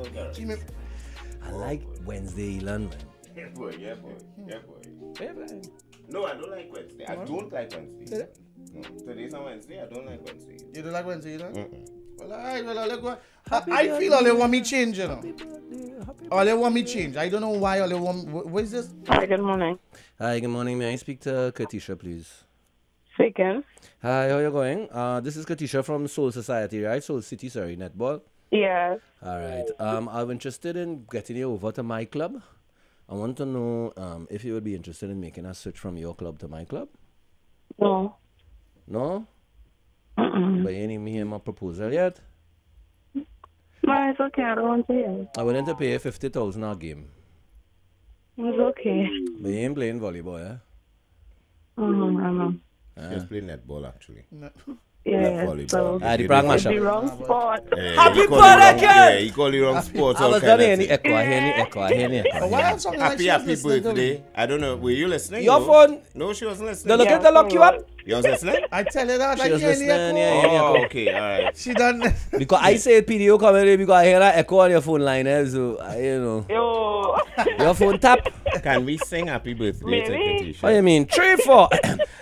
I like Wednesday, Elon. Yeah, boy. No, I don't like Wednesday. I don't like Wednesday. No, today's on Wednesday. I don't like Wednesday. You don't like Wednesday, you know? Well, alright, well, let's go. I feel all they want me change, you know. All they want me change. I don't know why all they want. What is this? Hi, good morning. Hi, good morning. May I speak to Katisha, please? Speaking. Hi, how you going? This is Katisha from Soul Society, right? Soul City, sorry, netball. Yes. All right. I'm interested in getting you over to my club. I want to know if you would be interested in making a switch from your club to my club. No. No? But you ain't me my proposal yet? No, it's okay. I don't want to hear. I willing to pay you 50,000 a game. It's okay. But you ain't playing volleyball, eh? I know. Just play netball, actually. Yeah, so The brag it's mashup. the wrong spot. Happy birthday, Yeah, he call you wrong sports. I was done any echo. I hear any echo. Why have something like Happy, she was happy listening to me? birthday. I don't know. Were you listening? Your No? phone. No, she wasn't listening. Don't look Yeah, at the lock you up. You was listening? I tell you that. She I was hear the listening, echo. yeah. Oh, okay, all right. She done. Because I say PDO coming because I hear that echo on your phone line, eh? So, you know. Yo. Your phone tap. Can we sing happy birthday to Maybe. Katisha? What do you mean? 3, 4.